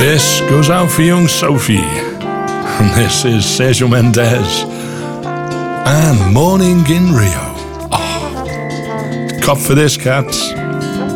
This goes out for young Sophie. And this is Sergio Mendes and Morning in Rio. Oh, cop for this, cats.